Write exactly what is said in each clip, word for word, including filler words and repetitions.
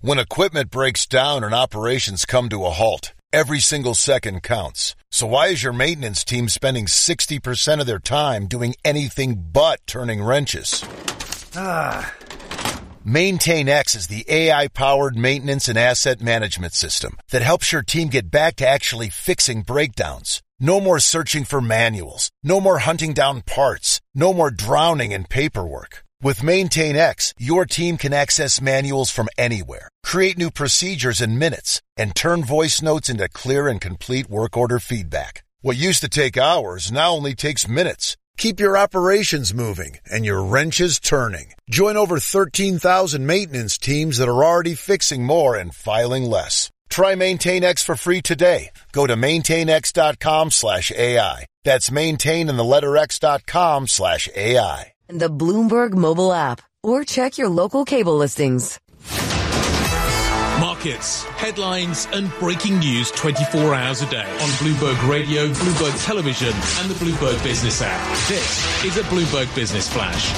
When equipment breaks down and operations come to a halt, every single second counts. So why is your maintenance team spending sixty percent of their time doing anything but turning wrenches? Ah. MaintainX is the A I-powered maintenance and asset management system that helps your team get back to actually fixing breakdowns. No more searching for manuals. No more hunting down parts. No more drowning in paperwork. With MaintainX, your team can access manuals from anywhere, create new procedures in minutes, and turn voice notes into clear and complete work order feedback. What used to take hours now only takes minutes. Keep your operations moving and your wrenches turning. Join over thirteen thousand maintenance teams that are already fixing more and filing less. Try MaintainX for free today. Go to maintainx.com slash AI. That's maintain and the letter X dot com slash AI. The Bloomberg mobile app, or check your local cable listings. Markets, headlines and breaking news twenty-four hours a day on Bloomberg Radio, Bloomberg Television and the Bloomberg Business app. This is a Bloomberg Business Flash.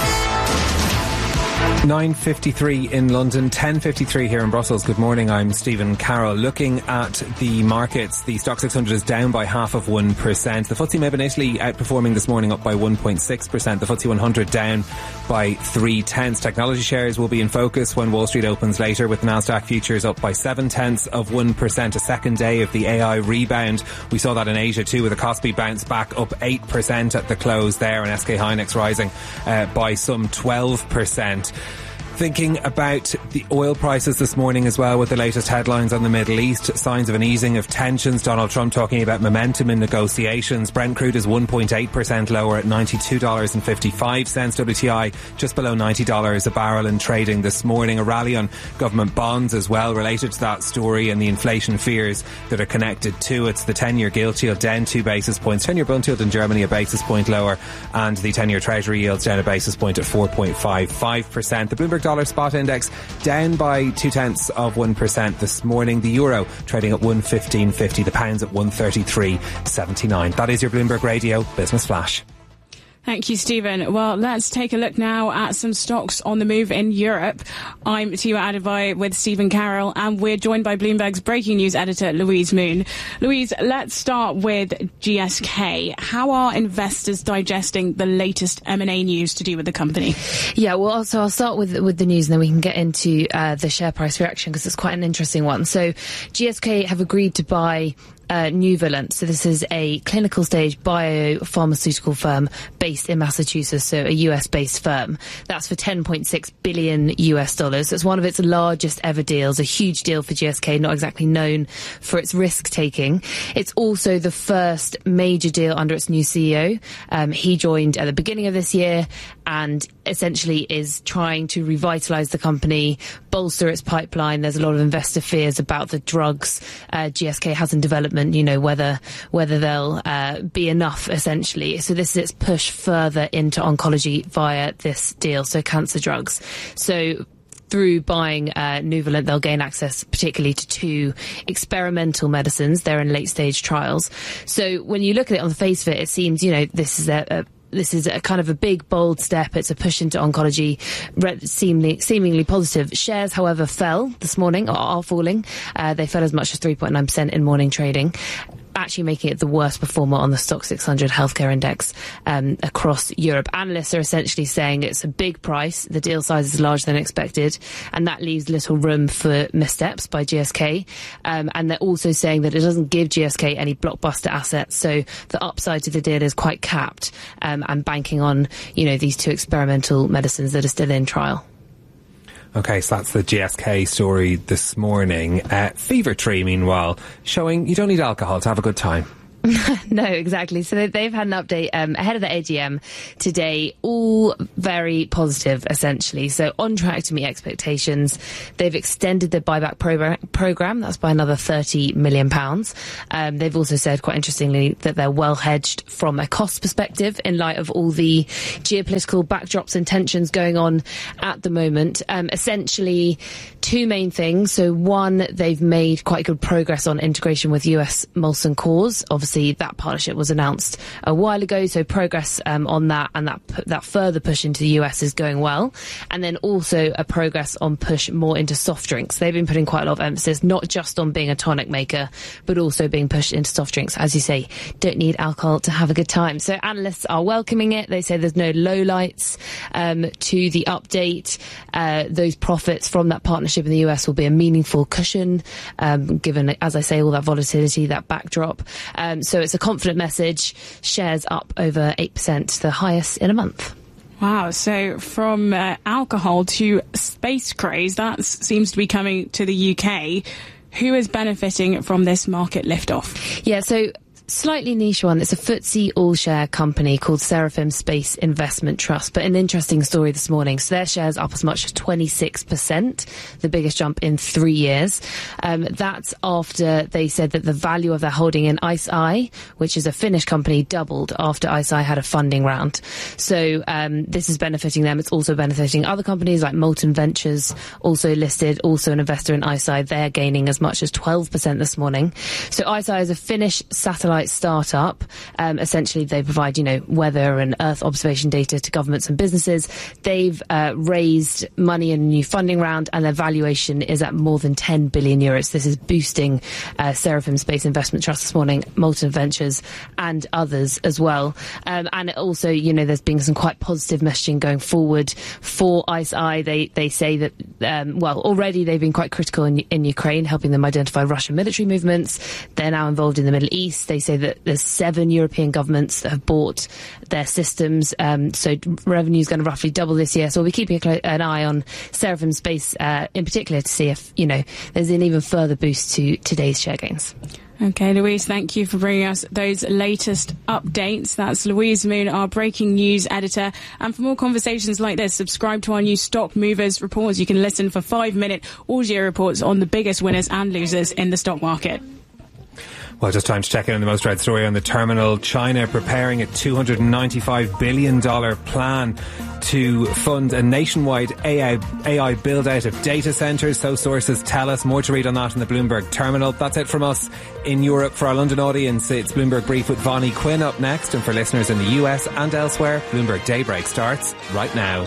nine fifty-three in London, ten fifty-three here in Brussels. Good morning, I'm Stephen Carroll. Looking at the markets, the Stock six hundred is down by half of one percent. The F T S E M E B in Italy outperforming this morning, up by one point six percent. The F T S E one hundred down by three tenths. Technology shares will be in focus when Wall Street opens later, with the Nasdaq futures up by seven tenths of one percent. A second day of the A I rebound. We saw that in Asia too, with the Kospi bounce back up eight percent at the close there, and S K Hynix rising uh, by some twelve percent. Thinking about the oil prices this morning as well, with the latest headlines on the Middle East, signs of an easing of tensions. Donald Trump talking about momentum in negotiations. Brent crude is one point eight percent lower at ninety-two dollars and fifty-five cents. W T I just below ninety dollars a barrel in trading this morning. A rally on government bonds as well related to that story and the inflation fears that are connected to it. The ten-year gilt yield down two basis points. ten-year bond yield in Germany a basis point lower, and the ten-year treasury yields down a basis point at four point five five percent. The Bloomberg dollar spot index down by two tenths of one percent this morning. The euro trading at one fifteen fifty. The pound's at one thirty-three seventy-nine. That is your Bloomberg Radio Business Flash. Thank you, Stephen. Well, let's take a look now at some stocks on the move in Europe. I'm Tiwa Adivai with Stephen Carroll, and we're joined by Bloomberg's breaking news editor, Louise Moon. Louise, let's start with G S K. How are investors digesting the latest M and A news to do with the company? Yeah, well, so I'll start with with the news, and then we can get into uh, the share price reaction, because it's quite an interesting one. So G S K have agreed to buy Uh, Nuvalent. So this is a clinical stage biopharmaceutical firm based in Massachusetts, so a U S-based firm. That's for ten point six billion U S dollars. It's one of its largest ever deals, a huge deal for G S K, not exactly known for its risk-taking. It's also the first major deal under its new C E O. Um, he joined at the beginning of this year and essentially is trying to revitalise the company, bolster its pipeline. There's a lot of investor fears about the drugs uh, G S K has in development, you know, whether whether they'll uh, be enough, essentially. So this is its push further into oncology via this deal, so cancer drugs. So through buying uh, Nuvalent, they'll gain access particularly to two experimental medicines. They're in late-stage trials. So when you look at it on the face of it, it seems, you know, this is a, a This is a kind of a big, bold step. It's a push into oncology, seemingly, seemingly positive. Shares, however, fell this morning, or are falling. Uh, they fell as much as three point nine percent in morning trading, actually making it the worst performer on the Stock six hundred healthcare index um, across Europe. Analysts are essentially saying it's a big price, the deal size is larger than expected, and that leaves little room for missteps by G S K. Um, and they're also saying that it doesn't give G S K any blockbuster assets, so the upside to the deal is quite capped, um, and banking on, you know, these two experimental medicines that are still in trial. Okay, so that's the G S K story this morning. Uh, Fever Tree, meanwhile, showing you don't need alcohol to have a good time. No, exactly. So they've had an update um, ahead of the A G M today, all very positive, essentially. So on track to meet expectations. They've extended the buyback program, program. That's by another thirty million pounds. Um, they've also said, quite interestingly, that they're well hedged from a cost perspective in light of all the geopolitical backdrops and tensions going on at the moment. Um, essentially, two main things. So one, they've made quite good progress on integration with U S Molson Coors. Obviously, obviously that partnership was announced a while ago, so progress um, on that, and that that further push into the U S is going well. And then also a progress on push more into soft drinks. They've been putting quite a lot of emphasis, not just on being a tonic maker, but also being pushed into soft drinks. As you say, don't need alcohol to have a good time. So analysts are welcoming it. They say there's no lowlights um, to the update. Uh, those profits from that partnership in the U S will be a meaningful cushion, um, given, as I say, all that volatility, that backdrop. Um, so it's a confident message. Shares up over eight percent, the highest in a month. Wow, so from uh, alcohol to space craze, that seems to be coming to the U K. Who is benefiting from this market liftoff? Yeah, so slightly niche one. It's a F T S E all-share company called Seraphim Space Investment Trust, but an interesting story this morning. So their shares up as much as twenty-six percent, the biggest jump in three years. Um, that's after they said that the value of their holding in ICEYE, which is a Finnish company, doubled after ICEYE had a funding round. So um, this is benefiting them. It's also benefiting other companies like Molten Ventures, also listed, also an investor in ICEYE. They're gaining as much as twelve percent this morning. So ICEYE is a Finnish satellite startup. Um, essentially, they provide, you know, weather and Earth observation data to governments and businesses. They've uh, raised money in a new funding round, and their valuation is at more than ten billion euros. This is boosting uh, Seraphim Space Investment Trust this morning, Molten Ventures, and others as well. Um, and also, you know, there's been some quite positive messaging going forward for ICEYE. They they say that, um, well, already they've been quite critical in, in Ukraine, helping them identify Russian military movements. They're now involved in the Middle East. They say that there's seven European governments that have bought their systems, um, so revenue is going to roughly double this year. So we'll be keeping an eye on Seraphim Space uh, in particular to see if, you know, there's an even further boost to today's share gains. Okay, Louise, thank you for bringing us those latest updates. That's Louise Moon, our breaking news editor. And for more conversations like this, subscribe to our new Stock Movers reports. You can listen for five-minute audio reports on the biggest winners and losers in the stock market. Well, just time to check in on the most read story on the terminal. China preparing a two hundred ninety-five billion dollars plan to fund a nationwide A I, A I build-out of data centres. So sources tell us. More to read on that in the Bloomberg terminal. That's it from us in Europe. For our London audience, it's Bloomberg Brief with Vonnie Quinn up next. And for listeners in the U S and elsewhere, Bloomberg Daybreak starts right now.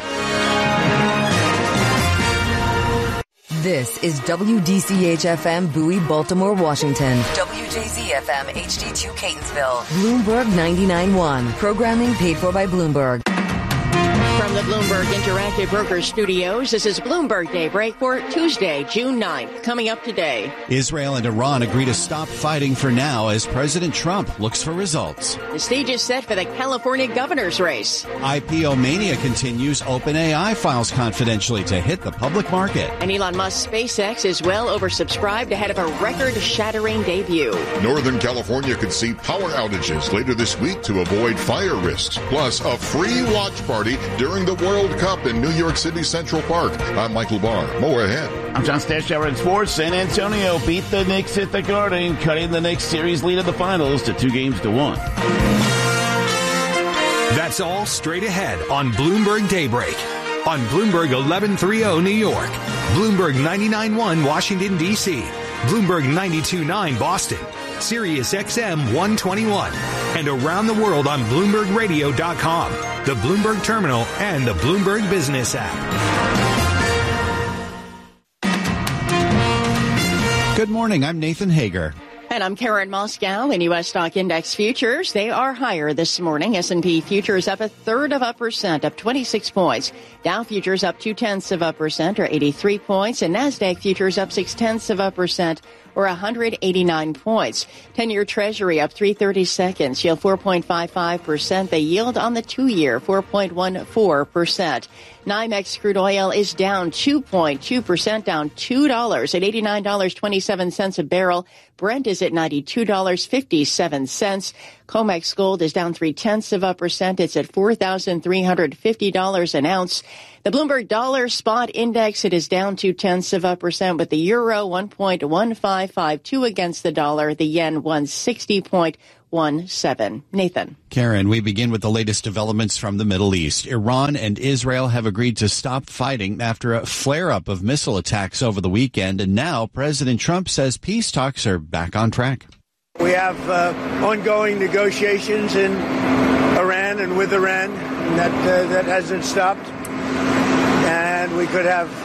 This is W D C H F M Bowie, Baltimore, Washington. W J Z F M H D two Catonsville. Bloomberg ninety-nine point one. Programming paid for by Bloomberg. From the Bloomberg Interactive Brokers Studios, this is Bloomberg Daybreak for Tuesday, June ninth. Coming up today, Israel and Iran agree to stop fighting for now as President Trump looks for results. The stage is set for the California governor's race. I P O mania continues. OpenAI files confidentially to hit the public market. And Elon Musk's SpaceX is well oversubscribed ahead of a record-shattering debut. Northern California could see power outages later this week to avoid fire risks. Plus, a free watch party during the World Cup in New York City Central Park. I'm Michael Barr. More ahead. I'm John Stashower in sports. San Antonio beat the Knicks at the Garden, cutting the Knicks series lead in the finals to two games to one. That's all straight ahead on Bloomberg Daybreak. On Bloomberg eleven thirty New York, Bloomberg ninety-nine point one Washington, D C, Bloomberg ninety-two point nine Boston, Sirius X M one twenty-one, and around the world on Bloomberg Radio dot com, the Bloomberg Terminal, and the Bloomberg Business app. Good morning. I'm Nathan Hager. And I'm Karen Moscow. In U S stock index futures, they are higher this morning. S and P futures up a third of a percent, up twenty-six points. Dow futures up two-tenths of a percent, or eighty-three points. And NASDAQ futures up six-tenths of a percent, or one hundred eighty-nine points. ten-year Treasury up three thirty-seconds, yield four point five five percent. The yield on the two-year, four point one four percent. NYMEX crude oil is down two point two percent, down two dollars at eighty-nine dollars and twenty-seven cents a barrel. Brent is at ninety-two dollars and fifty-seven cents. COMEX gold is down three-tenths of a percent. It's at four thousand three hundred fifty dollars an ounce. The Bloomberg Dollar Spot Index, it is down two-tenths of a percent, with the euro one point one five five two against the dollar, the yen one sixty point one seven. Nathan. Karen, we begin with the latest developments from the Middle East. Iran and Israel have agreed to stop fighting after a flare-up of missile attacks over the weekend, and now President Trump says peace talks are back on track. We have uh, ongoing negotiations in Iran and with Iran, and that, uh, that hasn't stopped. And we could have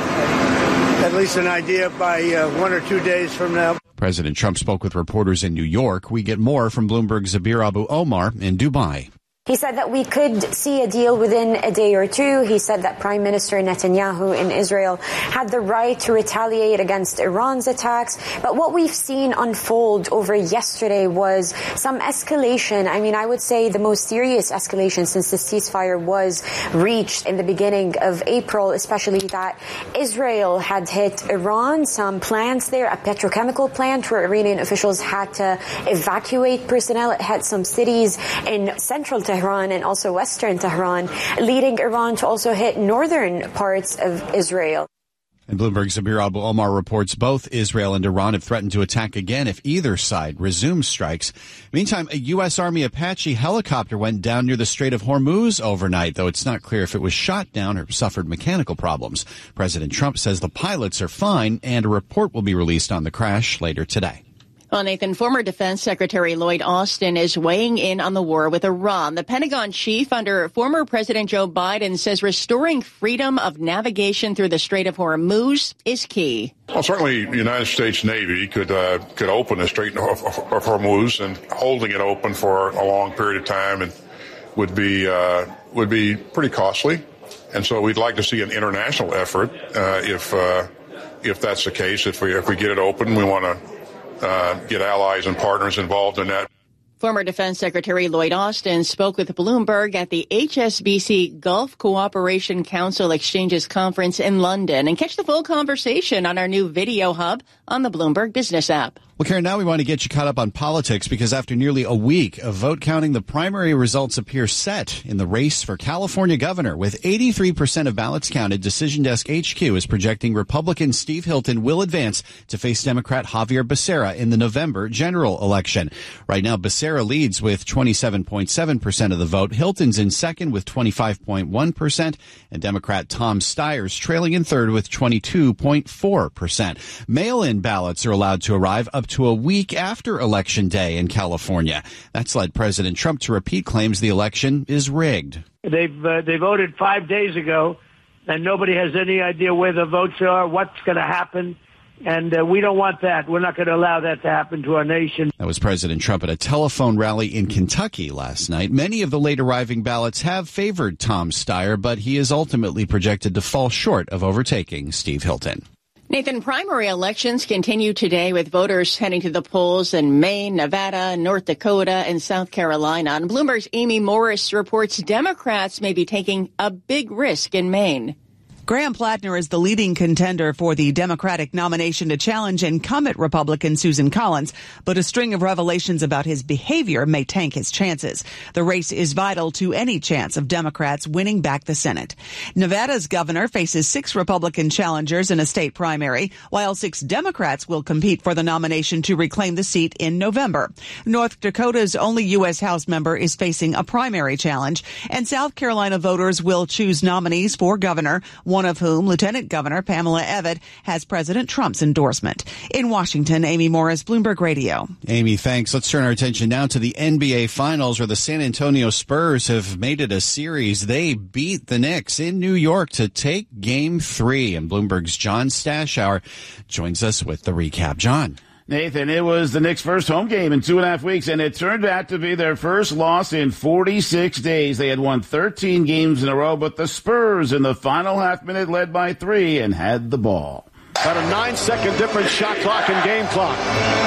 at least an idea by uh, one or two days from now. President Trump spoke with reporters in New York. We get more from Bloomberg's Zabir Abu Omar in Dubai. He said that we could see a deal within a day or two. He said that Prime Minister Netanyahu in Israel had the right to retaliate against Iran's attacks. But what we've seen unfold over yesterday was some escalation. I mean, I would say the most serious escalation since the ceasefire was reached in the beginning of April, especially that Israel had hit Iran, some plants there, a petrochemical plant where Iranian officials had to evacuate personnel. It had some cities in central Tehran Tehran and also western Tehran, leading Iran to also hit northern parts of Israel. And Bloomberg's Zabir Abu Omar reports both Israel and Iran have threatened to attack again if either side resumes strikes. Meantime, a U S. Army Apache helicopter went down near the Strait of Hormuz overnight, though it's not clear if it was shot down or suffered mechanical problems. President Trump says the pilots are fine, and a report will be released on the crash later today. Well, Nathan, former Defense Secretary Lloyd Austin is weighing in on the war with Iran. The Pentagon chief under former President Joe Biden says restoring freedom of navigation through the Strait of Hormuz is key. Well, certainly the United States Navy could uh, could open the Strait of, of, of Hormuz, and holding it open for a long period of time and would be uh, would be pretty costly. And so we'd like to see an international effort uh, if uh, if that's the case. If we if we get it open, we want to Uh, get allies and partners involved in that. Former Defense Secretary Lloyd Austin spoke with Bloomberg at the H S B C Gulf Cooperation Council Exchanges Conference in London. And catch the full conversation on our new video hub on the Bloomberg Business app. Well, Karen, now we want to get you caught up on politics because after nearly a week of vote counting, the primary results appear set in the race for California governor. With eighty-three percent of ballots counted, Decision Desk H Q is projecting Republican Steve Hilton will advance to face Democrat Javier Becerra in the November general election. Right now, Becerra leads with twenty-seven point seven percent of the vote. Hilton's in second with twenty-five point one percent, and Democrat Tom Steyer's trailing in third with twenty-two point four percent. Mail-in ballots are allowed to arrive up to a week after Election Day in California. That's led President Trump to repeat claims the election is rigged. They've uh, they voted five days ago, and nobody has any idea where the votes are, what's going to happen. And uh, we don't want that. We're not going to allow that to happen to our nation. That was President Trump at a telephone rally in Kentucky last night. Many of the late arriving ballots have favored Tom Steyer, but he is ultimately projected to fall short of overtaking Steve Hilton. Nathan, primary elections continue today with voters heading to the polls in Maine, Nevada, North Dakota, and South Carolina. And Bloomberg's Amy Morris reports Democrats may be taking a big risk in Maine. Graham Plattner is the leading contender for the Democratic nomination to challenge incumbent Republican Susan Collins, but a string of revelations about his behavior may tank his chances. The race is vital to any chance of Democrats winning back the Senate. Nevada's governor faces six Republican challengers in a state primary, while six Democrats will compete for the nomination to reclaim the seat in November. North Dakota's only U S House member is facing a primary challenge, and South Carolina voters will choose nominees for governor, one of whom, Lieutenant Governor Pamela Evette, has President Trump's endorsement. In Washington, Amy Morris, Bloomberg Radio. Amy, thanks. Let's turn our attention now to the N B A Finals, where the San Antonio Spurs have made it a series. They beat the Knicks in New York to take Game three. And Bloomberg's John Stashower joins us with the recap. John. Nathan, it was the Knicks' first home game in two and a half weeks, and it turned out to be their first loss in forty-six days. They had won thirteen games in a row, but the Spurs in the final half minute led by three and had the ball. About a nine-second difference, shot clock and game clock.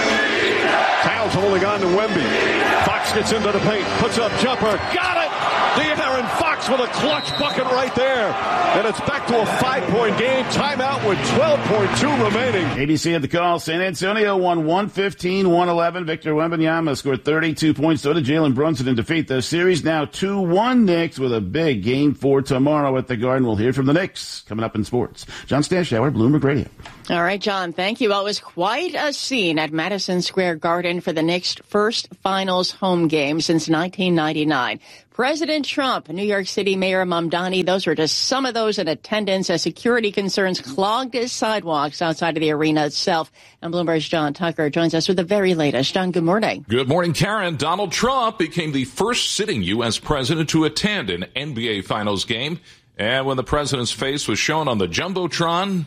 Towns holding on to Wemby. Fox gets into the paint, puts up jumper, got it! De'Aaron Fox with a clutch bucket right there. And it's back to a five-point game. Timeout with twelve point two remaining. A B C at the call. San Antonio won one fifteen one eleven. Victor Wembanyama scored thirty-two points. So did Jalen Brunson in defeat. The series now two one Knicks with a big game for tomorrow at the Garden. We'll hear from the Knicks coming up in sports. John Stashower, Bloomberg Radio. All right, John, thank you. Well, it was quite a scene at Madison Square Garden for the Knicks' first finals home game since nineteen ninety-nine. President Trump, New York City Mayor Mamdani, those were just some of those in attendance as security concerns clogged his sidewalks outside of the arena itself. And Bloomberg's John Tucker joins us with the very latest. John, good morning. Good morning, Karen. Donald Trump became the first sitting U S president to attend an N B A Finals game. And when the president's face was shown on the Jumbotron,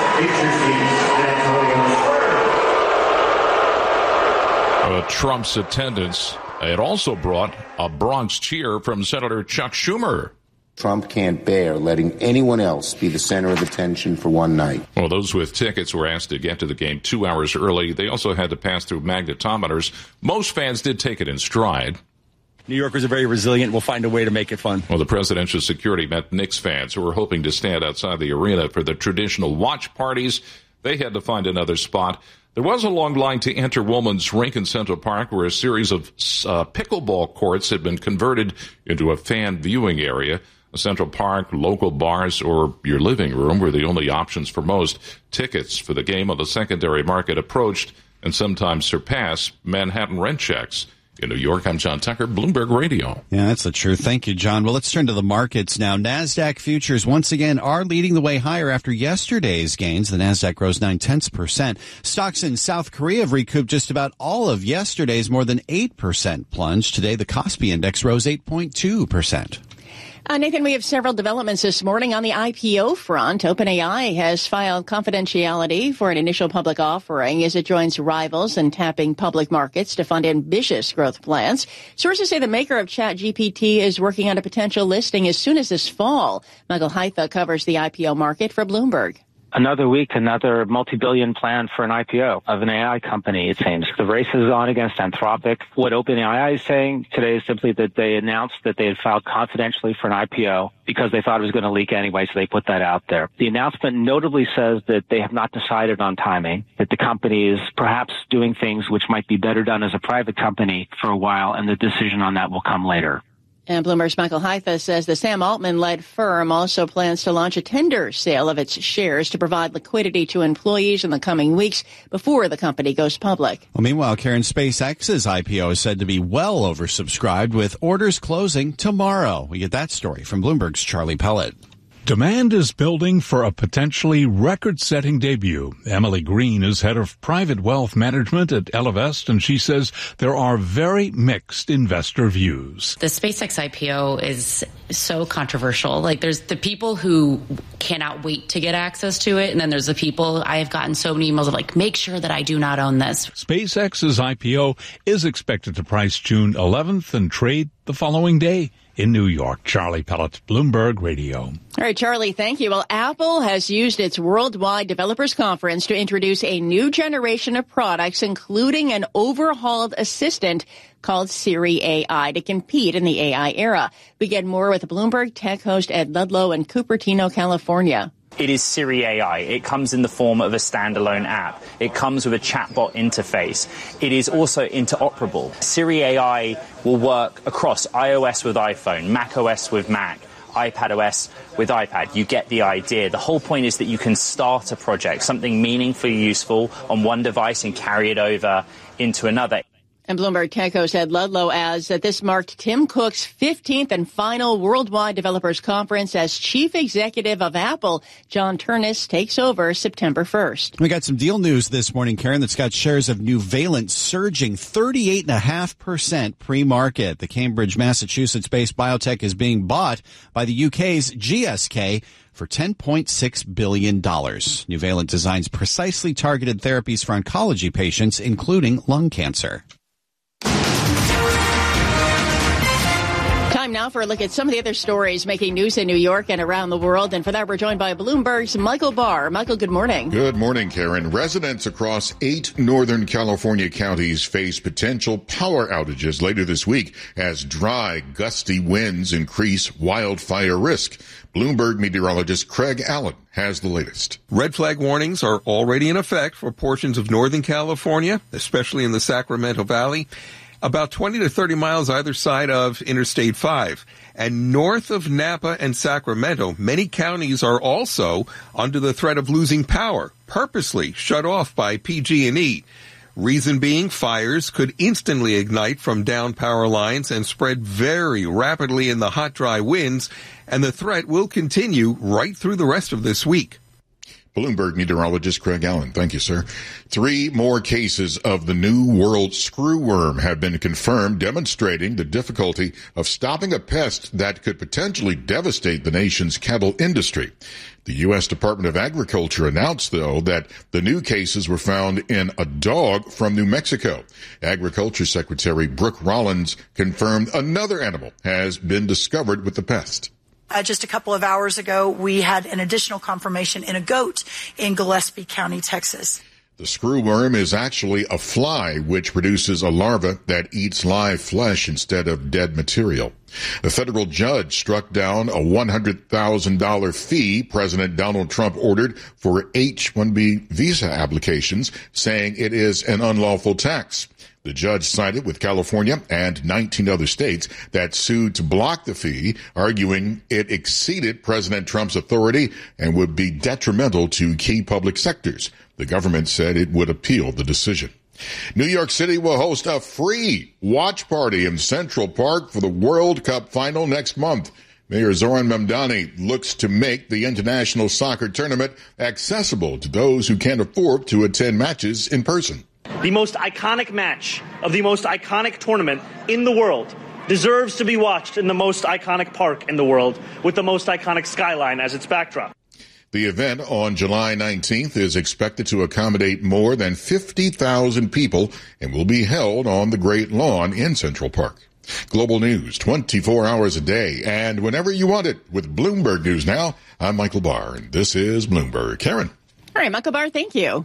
uh, Trump's attendance had also brought a Bronx cheer from Senator Chuck Schumer. Trump can't bear letting anyone else be the center of attention for one night. Well, those with tickets were asked to get to the game two hours early. They also had to pass through magnetometers. Most fans did take it in stride. New Yorkers are very resilient. We'll find a way to make it fun. Well, the presidential security met Knicks fans who were hoping to stand outside the arena for the traditional watch parties. They had to find another spot. There was a long line to enter Woolman's Rink in Central Park, where a series of uh, pickleball courts had been converted into a fan viewing area. Central Park, local bars, or your living room were the only options for most. Tickets for the game on the secondary market approached and sometimes surpassed Manhattan rent checks. In New York, I'm John Tucker, Bloomberg Radio. Yeah, that's the truth. Thank you, John. Well, let's turn to the markets now. NASDAQ futures once again are leading the way higher after yesterday's gains. The NASDAQ rose nine tenths percent. Stocks in South Korea have recouped just about all of yesterday's more than eight percent plunge. Today, the Kospi index rose eight point two percent. Uh, Nathan, we have several developments this morning on the I P O front. OpenAI has filed confidentiality for an initial public offering as it joins rivals in tapping public markets to fund ambitious growth plans. Sources say the maker of ChatGPT is working on a potential listing as soon as this fall. Michael Haitha covers the I P O market for Bloomberg. Another week, another multi-billion plan for an I P O of an A I company, it seems. The race is on against Anthropic. What OpenAI is saying today is simply that they announced that they had filed confidentially for an I P O because they thought it was going to leak anyway, so they put that out there. The announcement notably says that they have not decided on timing, that the company is perhaps doing things which might be better done as a private company for a while, and the decision on that will come later. And Bloomberg's Michael Haitha says the Sam Altman-led firm also plans to launch a tender sale of its shares to provide liquidity to employees in the coming weeks before the company goes public. Well, meanwhile, Karen, SpaceX's I P O is said to be well oversubscribed with orders closing tomorrow. We get that story from Bloomberg's Charlie Pellet. Demand is building for a potentially record-setting debut. Emily Green is head of private wealth management at Ellevest, and she says there are very mixed investor views. The SpaceX I P O is so controversial. Like, there's the people who cannot wait to get access to it, and then there's the people, I have gotten so many emails of like, make sure that I do not own this. SpaceX's I P O is expected to price June eleventh and trade the following day. In New York, Charlie Pellet, Bloomberg Radio. All right, Charlie, thank you. Well, Apple has used its Worldwide Developers Conference to introduce a new generation of products, including an overhauled assistant called Siri A I to compete in the A I era. We get more with Bloomberg Tech host Ed Ludlow in Cupertino, California. It is Siri A I. It comes in the form of a standalone app. It comes with a chatbot interface. It is also interoperable. Siri A I will work across iOS with iPhone, macOS with Mac, iPadOS with iPad. You get the idea. The whole point is that you can start a project, something meaningfully useful on one device and carry it over into another. And Bloomberg Tech host Ed Ludlow adds that this marked Tim Cook's fifteenth and final Worldwide Developers Conference as chief executive of Apple. John Turnus takes over September first. We got some deal news this morning, Karen, that's got shares of Nuvalent surging thirty-eight point five percent pre-market. The Cambridge, Massachusetts-based biotech is being bought by the U K's G S K for ten point six billion dollars. Nuvalent designs precisely targeted therapies for oncology patients, including lung cancer. Time now for a look at some of the other stories making news in New York and around the world. And for that, we're joined by Bloomberg's Michael Barr. Michael, good morning. Good morning, Karen. Residents across eight Northern California counties face potential power outages later this week as dry, gusty winds increase wildfire risk. Bloomberg meteorologist Craig Allen has the latest. Red flag warnings are already in effect for portions of Northern California, especially in the Sacramento Valley, about twenty to thirty miles either side of Interstate five. And north of Napa and Sacramento, many counties are also under the threat of losing power, purposely shut off by P G and E. Reason being, fires could instantly ignite from down power lines and spread very rapidly in the hot, dry winds, and the threat will continue right through the rest of this week. Bloomberg meteorologist Craig Allen. Thank you, sir. Three more cases of the New World screwworm have been confirmed, demonstrating the difficulty of stopping a pest that could potentially devastate the nation's cattle industry. The U S Department of Agriculture announced, though, that the new cases were found in a dog from New Mexico. Agriculture Secretary Brooke Rollins confirmed another animal has been discovered with the pest. Uh, just a couple of hours ago, we had an additional confirmation in a goat in Gillespie County, Texas. The screwworm is actually a fly which produces a larva that eats live flesh instead of dead material. A federal judge struck down a one hundred thousand dollars fee President Donald Trump ordered for H one B visa applications, saying it is an unlawful tax. The judge sided with California and nineteen other states that sued to block the fee, arguing it exceeded President Trump's authority and would be detrimental to key public sectors. The government said it would appeal the decision. New York City will host a free watch party in Central Park for the World Cup final next month. Mayor Zoran Mamdani looks to make the international soccer tournament accessible to those who can't afford to attend matches in person. The most iconic match of the most iconic tournament in the world deserves to be watched in the most iconic park in the world with the most iconic skyline as its backdrop. The event on July nineteenth is expected to accommodate more than fifty thousand people and will be held on the Great Lawn in Central Park. Global news twenty-four hours a day and whenever you want it with Bloomberg News Now. I'm Michael Barr, and this is Bloomberg. Karen. All right, Michael Barr, thank you.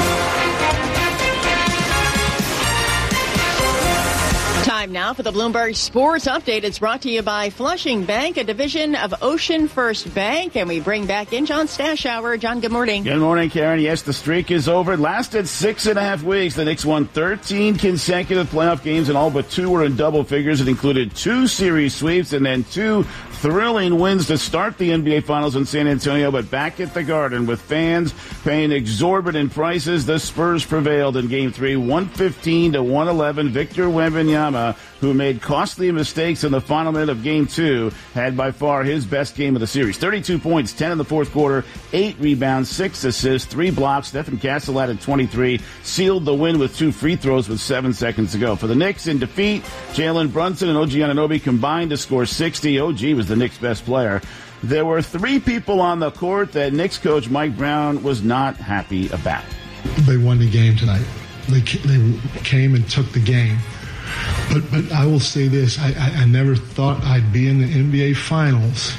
Time now for the Bloomberg Sports Update. It's brought to you by Flushing Bank, a division of Ocean First Bank. And we bring back in John Stashower. John, good morning. Good morning, Karen. Yes, the streak is over. It lasted six and a half weeks. The Knicks won thirteen consecutive playoff games, and all but two were in double figures. It included two series sweeps and then two thrilling wins to start the N B A Finals in San Antonio. But back at the Garden, with fans paying exorbitant prices, the Spurs prevailed in Game three, one fifteen to one eleven. Victor Wembanyama, who made costly mistakes in the final minute of Game two, had by far his best game of the series. thirty-two points, ten in the fourth quarter, eight rebounds, six assists, three blocks. Stephen Castle added twenty-three, sealed the win with two free throws with seven seconds to go. For the Knicks in defeat, Jalen Brunson and O G Anunoby combined to score sixty. O G was the Knicks' best player. There were three people on the court that Knicks coach Mike Brown was not happy about. They won the game tonight. They they came and took the game. But but I will say this, I, I, I never thought I'd be in the N B A Finals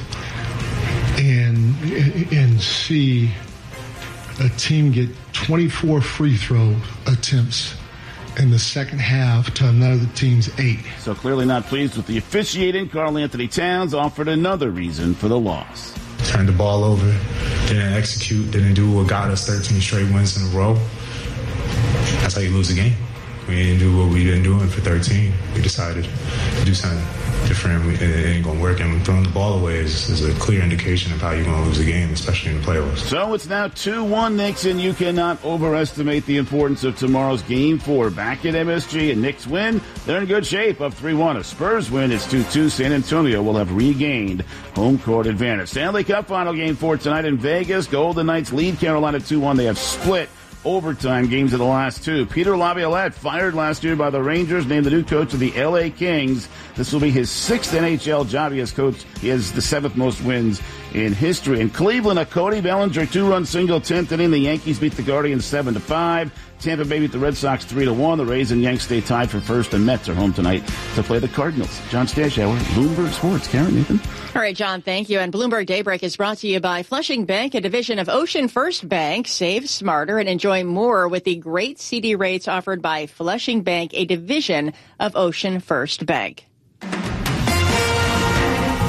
and and see a team get twenty-four free throw attempts in the second half to another team's eight. So clearly not pleased with the officiating, Karl Anthony Towns offered another reason for the loss. Turned the ball over, didn't execute, didn't do what got us thirteen straight wins in a row. That's how you lose a game. We didn't do what we didn't do for thirteen. We decided to do something different. We, it ain't going to work. And throwing the ball away is, is a clear indication of how you're going to lose a game, especially in the playoffs. So it's now two one Knicks, and you cannot overestimate the importance of tomorrow's Game four. Back at M S G, and Knicks win. They're in good shape, up three one. A Spurs win, it's two two. San Antonio will have regained home court advantage. Stanley Cup Final Game four tonight in Vegas. Golden Knights lead Carolina two one. They have split overtime games of the last two. Peter Laviolette, fired last year by the Rangers, named the new coach of the L A Kings. This will be his sixth N H L job. He has coached. He has the seventh most wins in history. In Cleveland, a Cody Bellinger two-run single, tenth inning. The Yankees beat the Guardians seven to five. Tampa Bay beat the Red Sox three to one. The Rays and Yanks stay tied for first, and Mets are home tonight to play the Cardinals. John Stashower, Bloomberg Sports. Karen, Nathan. All right, John, thank you. And Bloomberg Daybreak is brought to you by Flushing Bank, a division of Ocean First Bank. Save smarter and enjoy more with the great C D rates offered by Flushing Bank, a division of Ocean First Bank.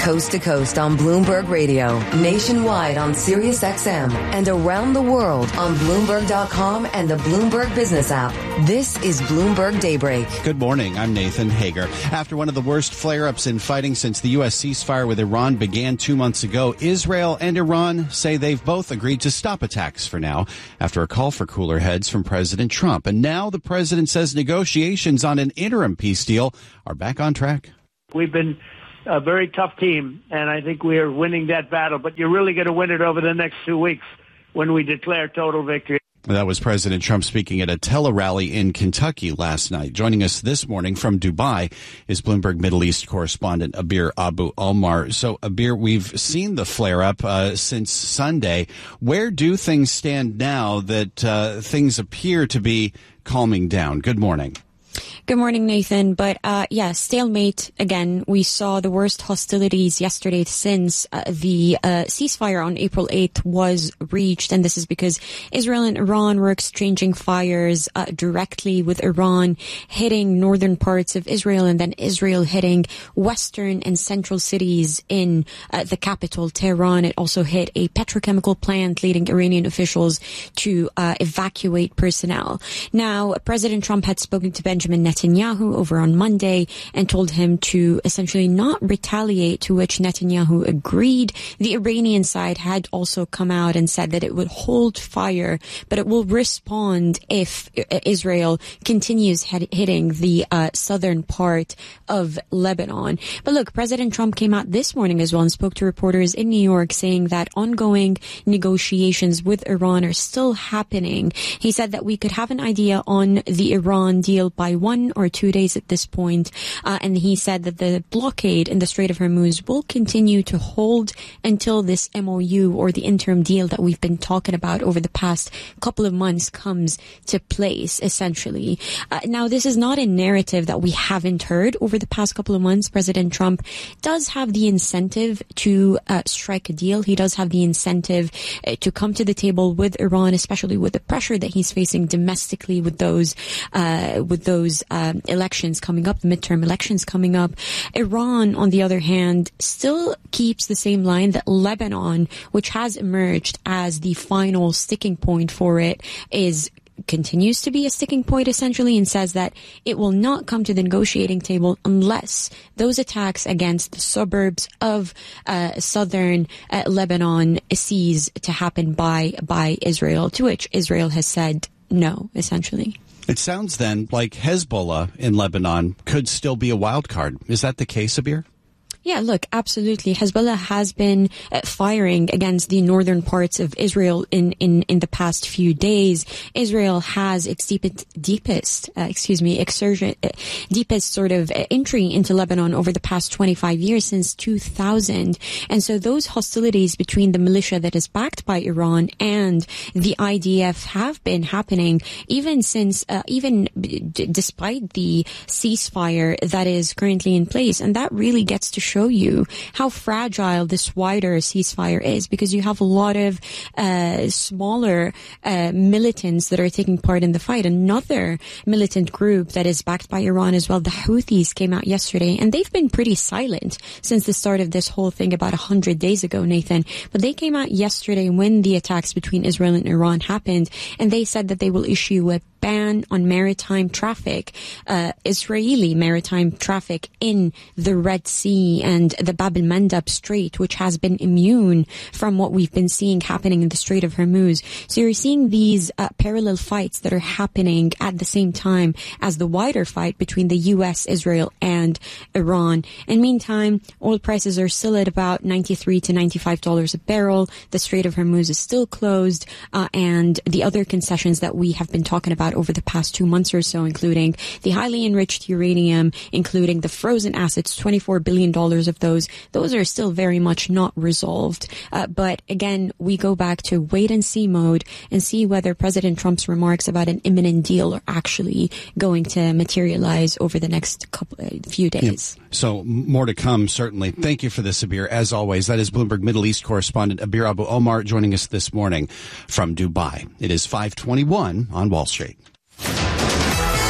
Coast to coast on Bloomberg Radio, nationwide on Sirius X M, and around the world on Bloomberg dot com and the Bloomberg Business app. This is Bloomberg Daybreak. Good morning. I'm Nathan Hager. After one of the worst flare-ups in fighting since the U S ceasefire with Iran began two months ago, Israel and Iran say they've both agreed to stop attacks for now after a call for cooler heads from President Trump. And now the president says negotiations on an interim peace deal are back on track. We've been a very tough team, and I think we are winning that battle. But you're really going to win it over the next two weeks when we declare total victory. That was President Trump speaking at a tele-rally in Kentucky last night. Joining us this morning from Dubai is Bloomberg Middle East correspondent Abir Abu Omar. So, Abir, we've seen the flare-up uh, since Sunday. Where do things stand now that uh, things appear to be calming down? Good morning. Good morning, Nathan. But, uh, yeah, stalemate again. We saw the worst hostilities yesterday since uh, the uh, ceasefire on April eighth was reached. And this is because Israel and Iran were exchanging fires uh, directly with Iran, hitting northern parts of Israel, and then Israel hitting western and central cities in uh, the capital, Tehran. It also hit a petrochemical plant, leading Iranian officials to uh, evacuate personnel. Now, President Trump had spoken to Benjamin Netanyahu over on Monday and told him to essentially not retaliate, to which Netanyahu agreed. The Iranian side had also come out and said that it would hold fire, but it will respond if Israel continues hit- hitting the uh, southern part of Lebanon. But look, President Trump came out this morning as well and spoke to reporters in New York, saying that ongoing negotiations with Iran are still happening. He said that we could have an idea on the Iran deal by one or two days at this point. Uh, and he said that the blockade in the Strait of Hormuz will continue to hold until this M O U, or the interim deal that we've been talking about over the past couple of months, comes to place, essentially. Uh, now, this is not a narrative that we haven't heard over the past couple of months. President Trump does have the incentive to uh, strike a deal. He does have the incentive uh, to come to the table with Iran, especially with the pressure that he's facing domestically with those uh, with those Um, elections coming up, the midterm elections coming up. Iran, on the other hand, still keeps the same line that Lebanon, which has emerged as the final sticking point for it, is continues to be a sticking point, essentially, and says that it will not come to the negotiating table unless those attacks against the suburbs of uh, southern uh, Lebanon cease to happen by by Israel, to which Israel has said no, essentially. It sounds then like Hezbollah in Lebanon could still be a wild card. Is that the case, Abir? Yeah, look, absolutely. Hezbollah has been uh, firing against the northern parts of Israel in, in, in the past few days. Israel has its deepest, deepest uh, excuse me, exertion, uh, deepest sort of uh, entry into Lebanon over the past twenty-five years, since two thousand. And so those hostilities between the militia that is backed by Iran and the I D F have been happening even since, uh, even d- despite the ceasefire that is currently in place. And that really gets to show show you how fragile this wider ceasefire is, because you have a lot of uh, smaller uh, militants that are taking part in the fight. Another militant group that is backed by Iran as well, the Houthis, came out yesterday, and they've been pretty silent since the start of this whole thing about one hundred days ago, Nathan. But they came out yesterday when the attacks between Israel and Iran happened, and they said that they will issue a ban on maritime traffic, uh, Israeli maritime traffic in the Red Sea and the Bab el-Mandab Strait, which has been immune from what we've been seeing happening in the Strait of Hormuz. So you're seeing these uh, parallel fights that are happening at the same time as the wider fight between the U S, Israel, and Iran. In meantime, oil prices are still at about ninety-three to ninety-five dollars a barrel. The Strait of Hormuz is still closed, uh, and the other concessions that we have been talking about over the past two months or so, including the highly enriched uranium, including the frozen assets, twenty-four billion dollars of those, those are still very much not resolved. Uh, but again, we go back to wait and see mode and see whether President Trump's remarks about an imminent deal are actually going to materialize over the next couple, uh, few days. Yep. So more to come, certainly. Thank you for this, Abir. As always, that is Bloomberg Middle East correspondent Abir Abu Omar joining us this morning from Dubai. It is five twenty-one on Wall Street.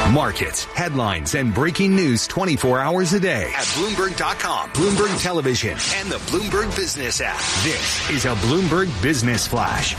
Markets, headlines, and breaking news twenty-four hours a day at Bloomberg dot com, Bloomberg Television, and the Bloomberg Business app. This is a Bloomberg Business Flash.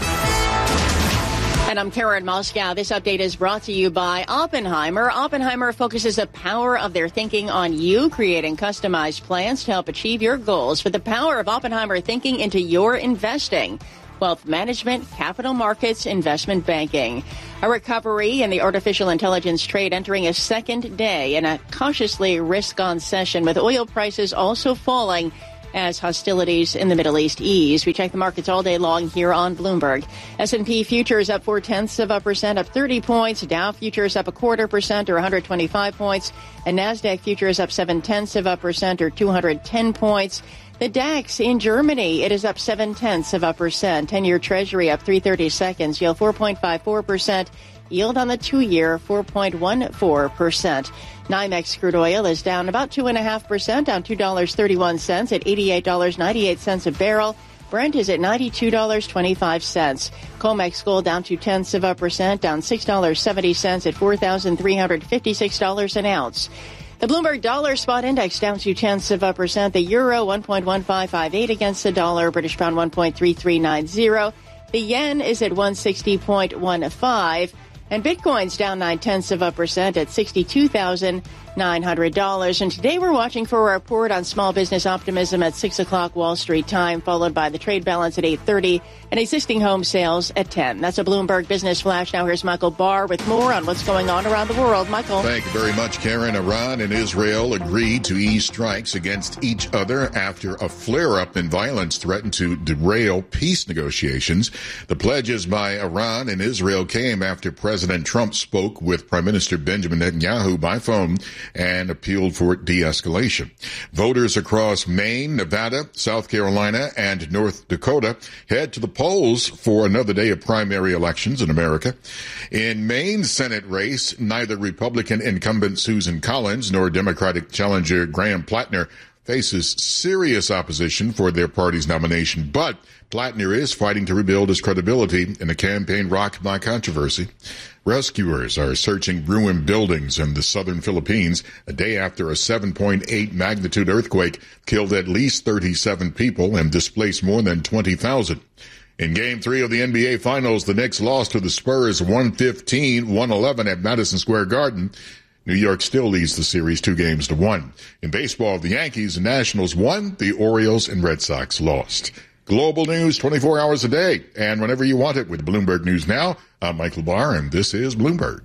And I'm Karen Moscow. This update is brought to you by Oppenheimer. Oppenheimer focuses the power of their thinking on you, creating customized plans to help achieve your goals. For the power of Oppenheimer thinking into your investing, wealth management, capital markets, investment banking. A recovery in the artificial intelligence trade entering a second day in a cautiously risk-on session, with oil prices also falling as hostilities in the Middle East ease. We check the markets all day long here on Bloomberg. S and P futures up four tenths of a percent, up thirty points. Dow futures up a quarter percent, or one hundred twenty-five points. And NASDAQ futures up seven tenths of a percent, or two hundred ten points. The DAX in Germany, it is up seven tenths of a percent. ten-year Treasury up three thirty seconds, yield four point five four percent. Yield on the two-year, four point one four percent. NYMEX crude oil is down about two point five percent, down two dollars and thirty-one cents at eighty-eight dollars and ninety-eight cents a barrel. Brent is at ninety-two dollars and twenty-five cents. COMEX gold down two tenths of a percent, down six dollars and seventy cents at four thousand three hundred fifty-six dollars an ounce. The Bloomberg Dollar Spot Index down two tenths of a percent. The euro one point one five five eight against the dollar. British pound one point three three nine zero. The yen is at one sixty point one five. And Bitcoin's down nine tenths of a percent at sixty-two thousand nine hundred dollars. And today we're watching for a report on small business optimism at six o'clock Wall Street time, followed by the trade balance at eight thirty and existing home sales at ten. That's a Bloomberg Business Flash. Now here's Michael Barr with more on what's going on around the world. Michael. Thank you very much, Karen. Iran and Israel agreed to ease strikes against each other after a flare-up in violence threatened to derail peace negotiations. The pledges by Iran and Israel came after President Trump spoke with Prime Minister Benjamin Netanyahu by phone and appealed for de-escalation. Voters across Maine, Nevada, South Carolina, and North Dakota head to the polls for another day of primary elections in America. In Maine's Senate race, neither Republican incumbent Susan Collins nor Democratic challenger Graham Plattner faces serious opposition for their party's nomination, but Plattner is fighting to rebuild his credibility in a campaign rocked by controversy. Rescuers are searching ruined buildings in the southern Philippines a day after a seven point eight magnitude earthquake killed at least thirty-seven people and displaced more than twenty thousand. In Game three of the N B A Finals, the Knicks lost to the Spurs one fifteen to one eleven at Madison Square Garden. New York still leads the series two games to one. In baseball, the Yankees and Nationals won, the Orioles and Red Sox lost. Global news twenty-four hours a day, and whenever you want it with Bloomberg News Now. I'm Michael Barr, and this is Bloomberg.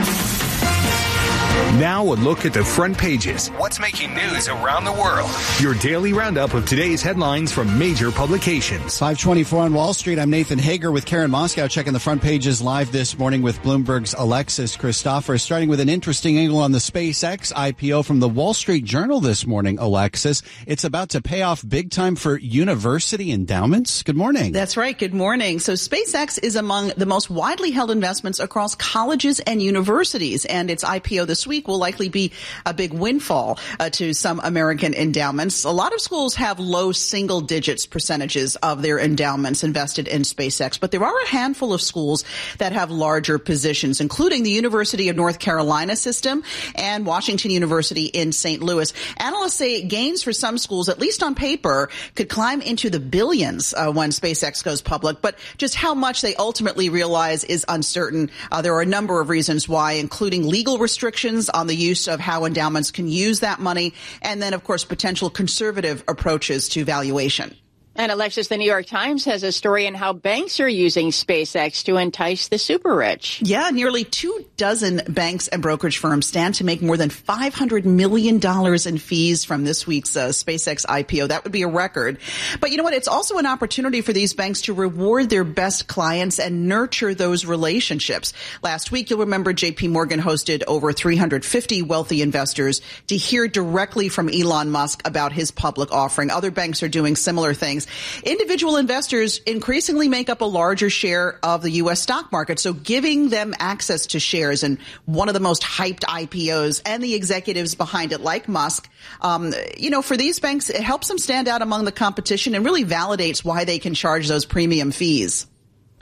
Now a look at the front pages. What's making news around the world? Your daily roundup of today's headlines from major publications. five twenty-four on Wall Street. I'm Nathan Hager with Karen Moscow, checking the front pages live this morning with Bloomberg's Alexis Christopher. Starting with an interesting angle on the SpaceX I P O from the Wall Street Journal this morning, Alexis. It's about to pay off big time for university endowments. Good morning. That's right. Good morning. So SpaceX is among the most widely held investments across colleges and universities, and its I P O this week will likely be a big windfall uh, to some American endowments. A lot of schools have low single digits percentages of their endowments invested in SpaceX, but there are a handful of schools that have larger positions, including the University of North Carolina system and Washington University in Saint Louis. Analysts say gains for some schools, at least on paper, could climb into the billions uh, when SpaceX goes public, but just how much they ultimately realize is uncertain. Uh, there are a number of reasons why, including legal restrictions on the use of how endowments can use that money, and then, of course, potential conservative approaches to valuation. And Alexis, the New York Times has a story on how banks are using SpaceX to entice the super rich. Yeah, nearly two dozen banks and brokerage firms stand to make more than five hundred million dollars in fees from this week's uh, SpaceX I P O. That would be a record. But you know what? It's also an opportunity for these banks to reward their best clients and nurture those relationships. Last week, you'll remember J P Morgan hosted over three hundred fifty wealthy investors to hear directly from Elon Musk about his public offering. Other banks are doing similar things. Individual investors increasingly make up a larger share of the U S stock market, so giving them access to shares in one of the most hyped I P Os and the executives behind it, like Musk, um, you know, for these banks, it helps them stand out among the competition and really validates why they can charge those premium fees.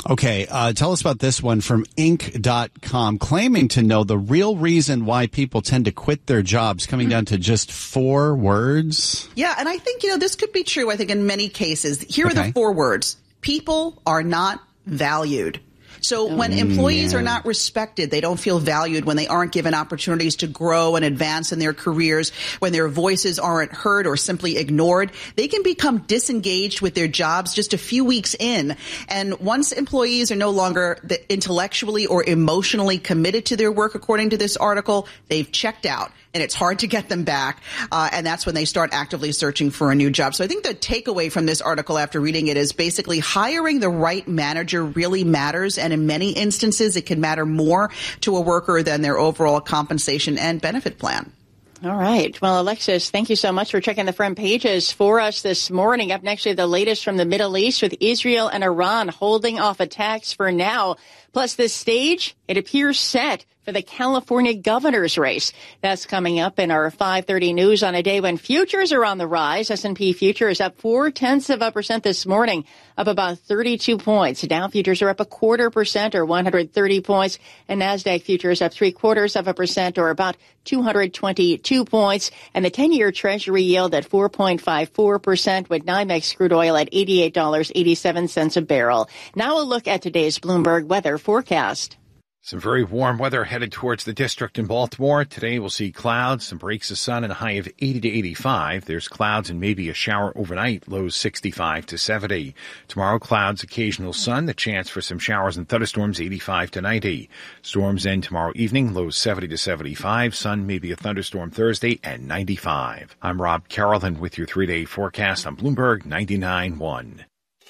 Okay, uh, tell us about this one from Inc dot com, claiming to know the real reason why people tend to quit their jobs, coming down to just four words. Yeah, and I think, you know, this could be true, I think, in many cases. Here Okay. are the four words. People are not valued. So when employees yeah. are not respected, they don't feel valued, when they aren't given opportunities to grow and advance in their careers, when their voices aren't heard or simply ignored, they can become disengaged with their jobs just a few weeks in. And once employees are no longer intellectually or emotionally committed to their work, according to this article, they've checked out. And it's hard to get them back. Uh, and that's when they start actively searching for a new job. So I think the takeaway from this article after reading it is basically hiring the right manager really matters. And in many instances, it can matter more to a worker than their overall compensation and benefit plan. All right. Well, Alexis, thank you so much for checking the front pages for us this morning. Up next, we have the latest from the Middle East with Israel and Iran holding off attacks for now. Plus, this stage, it appears set for the California governor's race. That's coming up in our five thirty news on a day when futures are on the rise. S and P futures up four-tenths of a percent this morning, up about thirty-two points. Dow futures are up a quarter percent or one hundred thirty points. And NASDAQ futures up three-quarters of a percent or about two hundred twenty-two points. And the ten-year Treasury yield at four point five four percent with NYMEX crude oil at eighty-eight dollars and eighty-seven cents a barrel. Now a look at today's Bloomberg weather forecast. Some very warm weather headed towards the district in Baltimore. Today we'll see clouds, some breaks of sun, and a high of eighty to eighty-five. There's clouds and maybe a shower overnight, lows sixty-five to seventy. Tomorrow, clouds, occasional sun, the chance for some showers and thunderstorms, eighty-five to ninety. Storms end tomorrow evening, lows seventy to seventy-five. Sun, maybe a thunderstorm Thursday, and ninety-five. I'm Rob Carrollton with your three-day forecast on Bloomberg ninety-nine point one.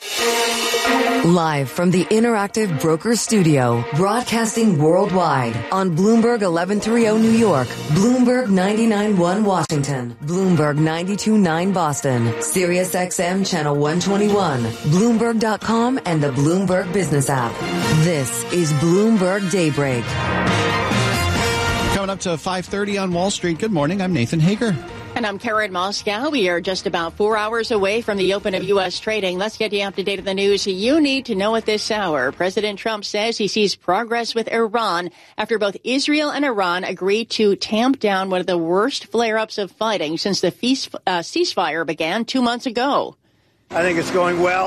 Live from the Interactive Broker Studio, broadcasting worldwide on Bloomberg eleven thirty New York, Bloomberg ninety-nine point one Washington, Bloomberg ninety-two point nine Boston, Sirius X M Channel one twenty-one, Bloomberg dot com, and the Bloomberg Business app. This is Bloomberg Daybreak. Coming up to five thirty on Wall Street. Good morning. I'm Nathan Hager. And I'm Karen Moscow. We are just about four hours away from the open of U S trading. Let's get you up to date on the news you need to know at this hour. President Trump says he sees progress with Iran after both Israel and Iran agreed to tamp down one of the worst flare-ups of fighting since the feast, uh, ceasefire began two months ago. I think it's going well.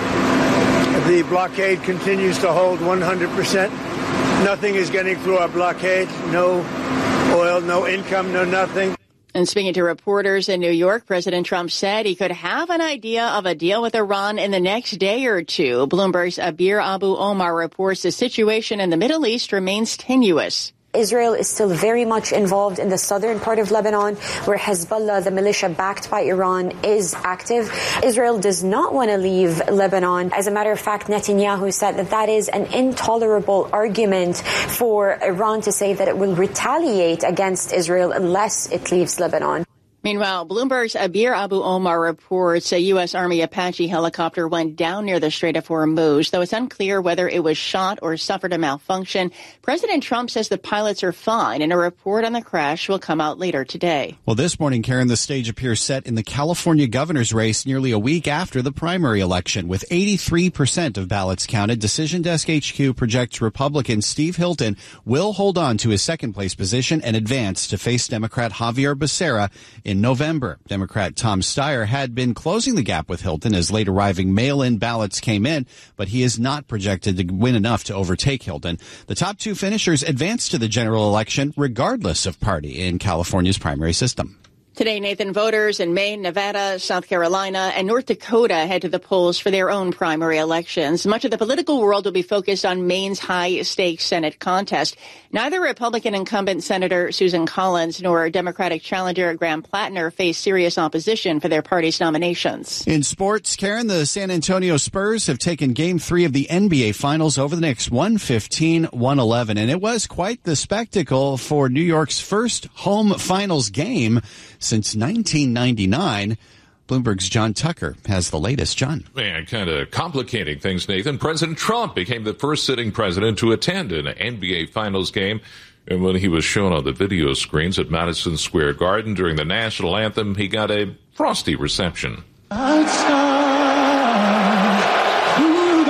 The blockade continues to hold one hundred percent. Nothing is getting through our blockade. No oil, no income, no nothing. And speaking to reporters in New York, President Trump said he could have an idea of a deal with Iran in the next day or two. Bloomberg's Abir Abu Omar reports the situation in the Middle East remains tenuous. Israel is still very much involved in the southern part of Lebanon, where Hezbollah, the militia backed by Iran, is active. Israel does not want to leave Lebanon. As a matter of fact, Netanyahu said that that is an intolerable argument for Iran to say that it will retaliate against Israel unless it leaves Lebanon. Meanwhile, Bloomberg's Abir Abu Omar reports a U S. Army Apache helicopter went down near the Strait of Hormuz, though it's unclear whether it was shot or suffered a malfunction. President Trump says the pilots are fine, and a report on the crash will come out later today. Well, this morning, Karen, the stage appears set in the California governor's race nearly a week after the primary election. With eighty-three percent of ballots counted, Decision Desk H Q projects Republican Steve Hilton will hold on to his second-place position and advance to face Democrat Javier Becerra in November. Democrat Tom Steyer had been closing the gap with Hilton as late arriving mail-in ballots came in, but he is not projected to win enough to overtake Hilton. The top two finishers advance to the general election regardless of party in California's primary system. Today, Nathan, voters in Maine, Nevada, South Carolina, and North Dakota head to the polls for their own primary elections. Much of the political world will be focused on Maine's high-stakes Senate contest. Neither Republican incumbent Senator Susan Collins nor Democratic challenger Graham Plattner face serious opposition for their party's nominations. In sports, Karen, the San Antonio Spurs have taken Game three of the N B A Finals over the Knicks, one fifteen to one eleven. And it was quite the spectacle for New York's first home finals game since nineteen ninety-nine. Bloomberg's John Tucker has the latest. John. Man, kind of complicating things, Nathan. President Trump became the first sitting president to attend an N B A Finals game. And when he was shown on the video screens at Madison Square Garden during the national anthem, he got a frosty reception.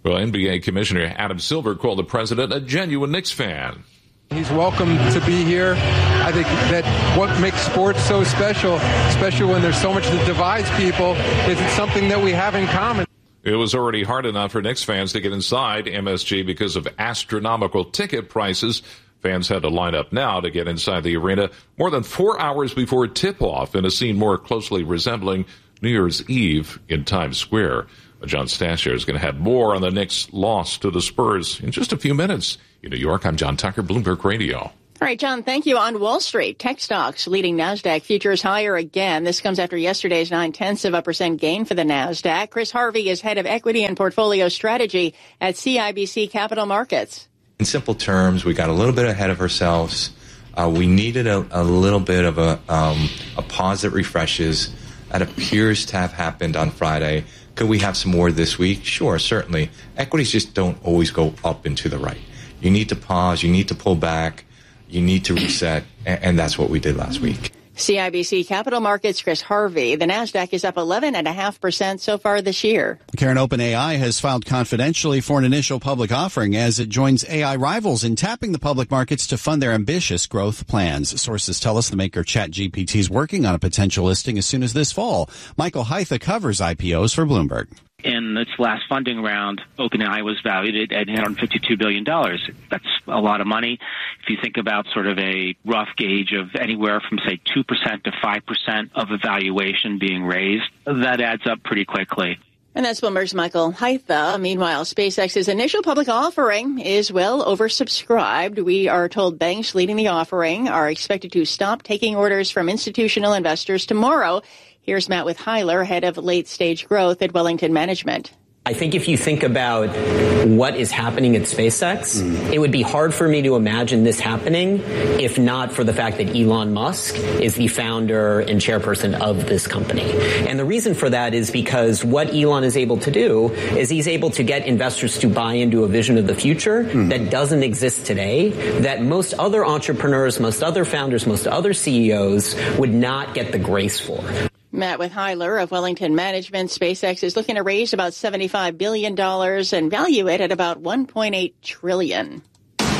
Well, N B A Commissioner Adam Silver called the president a genuine Knicks fan. He's welcome to be here. I think that what makes sports so special, especially when there's so much that divides people, is it's something that we have in common. It was already hard enough for Knicks fans to get inside M S G because of astronomical ticket prices. Fans had to line up now to get inside the arena more than four hours before tip-off in a scene more closely resembling New Year's Eve in Times Square. John Stasher is going to have more on the Knicks' loss to the Spurs in just a few minutes. In New York, I'm John Tucker, Bloomberg Radio. All right, John, thank you. On Wall Street, tech stocks leading NASDAQ futures higher again. This comes after yesterday's nine-tenths of a percent gain for the NASDAQ. Chris Harvey is head of equity and portfolio strategy at C I B C Capital Markets. In simple terms, we got a little bit ahead of ourselves. Uh, we needed a, a little bit of a, um, a pause that refreshes. That appears to have happened on Friday. Could we have some more this week? Sure, certainly. Equities just don't always go up and to the right. You need to pause. You need to pull back. You need to reset. And, and that's what we did last week. C I B C Capital Markets, Chris Harvey. The NASDAQ is up eleven point five percent so far this year. Karen, OpenAI has filed confidentially for an initial public offering as it joins A I rivals in tapping the public markets to fund their ambitious growth plans. Sources tell us the maker ChatGPT is working on a potential listing as soon as this fall. Michael Heitha covers I P Os for Bloomberg. In its last funding round, OpenAI was valued at eight hundred fifty-two billion dollars. That's a lot of money. If you think about sort of a rough gauge of anywhere from, say, two percent to five percent of a valuation being raised, that adds up pretty quickly. And that's Bloomberg's Michael Heitha. Meanwhile, SpaceX's initial public offering is well oversubscribed. We are told banks leading the offering are expected to stop taking orders from institutional investors tomorrow. Here's Matt Withheiler, head of late-stage growth at Wellington Management. I think if you think about what is happening at SpaceX, mm. it would be hard for me to imagine this happening if not for the fact that Elon Musk is the founder and chairperson of this company. And the reason for that is because what Elon is able to do is he's able to get investors to buy into a vision of the future mm. that doesn't exist today, that most other entrepreneurs, most other founders, most other C E Os would not get the grace for. Matt Withheiler of Wellington Management. SpaceX is looking to raise about seventy-five billion dollars and value it at about one point eight trillion dollars.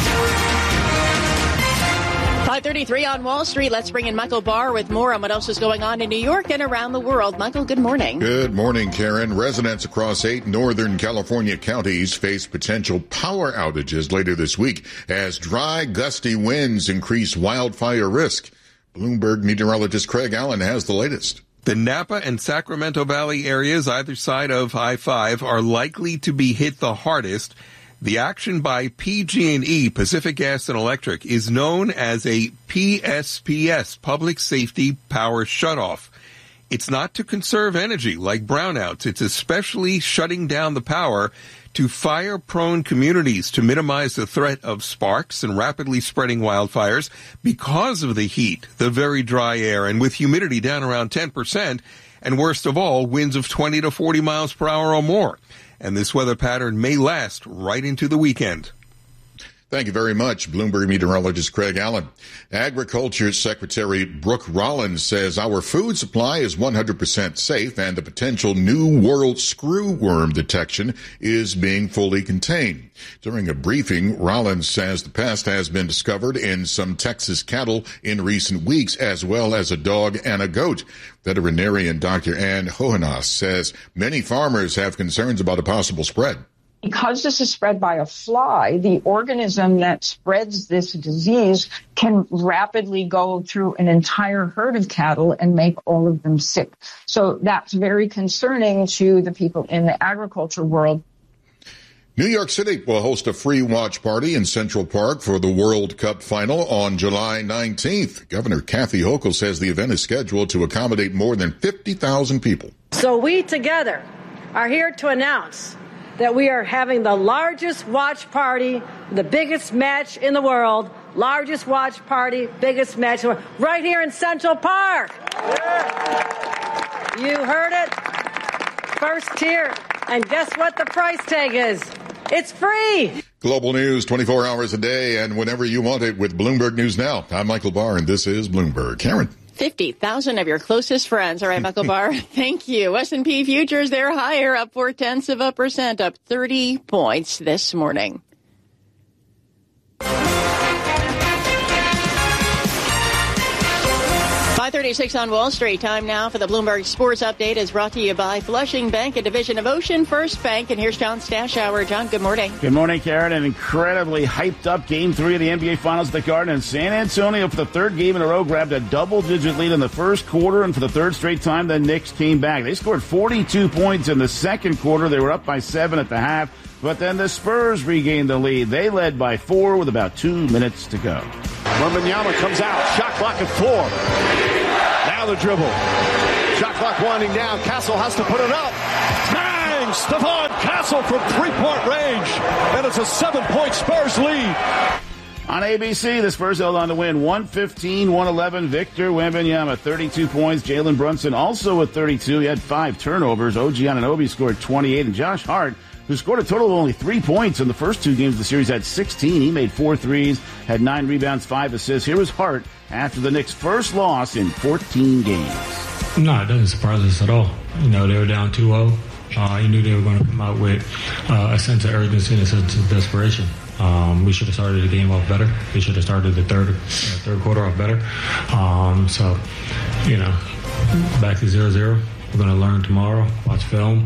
five thirty-three on Wall Street. Let's bring in Michael Barr with more on what else is going on in New York and around the world. Michael, good morning. Good morning, Karen. Residents across eight northern California counties face potential power outages later this week as dry, gusty winds increase wildfire risk. Bloomberg meteorologist Craig Allen has the latest. The Napa and Sacramento Valley areas either side of I five are likely to be hit the hardest. The action by P G and E, Pacific Gas and Electric, is known as a P S P S, Public Safety Power Shutoff. It's not to conserve energy like brownouts. It's especially shutting down the power to fire-prone communities to minimize the threat of sparks and rapidly spreading wildfires because of the heat, the very dry air, and with humidity down around ten percent, and worst of all, winds of twenty to forty miles per hour or more. And this weather pattern may last right into the weekend. Thank you very much, Bloomberg meteorologist Craig Allen. Agriculture Secretary Brooke Rollins says our food supply is one hundred percent safe and the potential new world screwworm detection is being fully contained. During a briefing, Rollins says the pest has been discovered in some Texas cattle in recent weeks, as well as a dog and a goat. Veterinarian Doctor Ann Hohenas says many farmers have concerns about a possible spread. Because this is spread by a fly, the organism that spreads this disease can rapidly go through an entire herd of cattle and make all of them sick. So that's very concerning to the people in the agriculture world. New York City will host a free watch party in Central Park for the World Cup final on July nineteenth. Governor Kathy Hochul says the event is scheduled to accommodate more than fifty thousand people. So we together are here to announce that we are having the largest watch party, the biggest match in the world, largest watch party, biggest match in the world, right here in Central Park. Yeah. You heard it. First tier. And guess what the price tag is? It's free. Global news twenty-four hours a day and whenever you want it with Bloomberg News Now. I'm Michael Barr, and this is Bloomberg. Karen. fifty thousand of your closest friends. All right, Michael Barr, thank you. S and P futures, they're higher, up four tenths of a percent, up thirty points this morning. five thirty-six on Wall Street. Time now for the Bloomberg Sports Update is brought to you by Flushing Bank, a division of Ocean First Bank. And here's John Stashower. John, good morning. Good morning, Karen. An incredibly hyped up Game three of the N B A Finals at the Garden. And San Antonio, for the third game in a row, grabbed a double-digit lead in the first quarter. And for the third straight time, the Knicks came back. They scored forty-two points in the second quarter. They were up by seven at the half. But then the Spurs regained the lead. They led by four with about two minutes to go. Wembanyama comes out. Shot clock at four. Now the dribble. Shot clock winding down. Castle has to put it up. Bang! Stephon Castle from three-point range. And it's a seven-point Spurs lead. On A B C, the Spurs held on to win one fifteen one eleven. Victor Wembanyama, thirty-two points. Jalen Brunson also with thirty-two. He had five turnovers. O G Anunoby scored twenty-eight. And Josh Hart, who scored a total of only three points in the first two games of the series, had sixteen. He made four threes, had nine rebounds, five assists. Here was Hart after the Knicks' first loss in fourteen games. No, it doesn't surprise us at all. You know, they were down two oh. Uh, you knew they were going to come out with uh, a sense of urgency and a sense of desperation. Um, we should have started the game off better. We should have started the third uh, third quarter off better. Um, so, you know, back to zero zero. We're going to learn tomorrow, watch film,